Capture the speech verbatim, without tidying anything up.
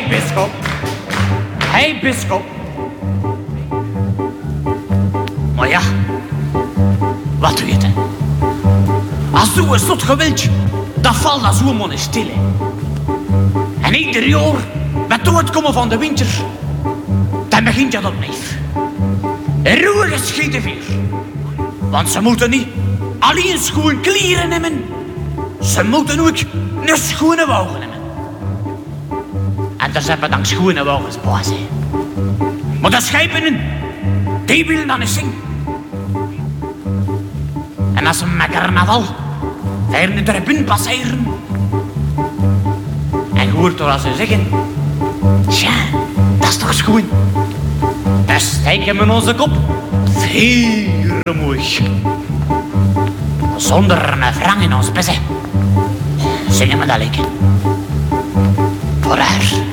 bisschop. Hé, hey, bisschop. Maar ja, wat doe je dan? Als zo'n slot gewildje, dan valt dat zo'n man stil. Hè. En ieder jaar, met het komen van de winter, dan begint dat opnieuw. Roer geschieden weer. Want ze moeten niet alleen schoon kleren nemen, ze moeten ook een schone wagen nemen. En daar zijn we dan schone wagens baas. Hè. Maar de schijpenen, die willen dan eens zingen. En als ze met carnaval verder de tribune passeren en hoort door als ze zeggen, tja, dat is toch schoon. Dan steken we onze kop vier mooi. Zonder een wrang in ons bessen zingen we dat lekker. Voor haar.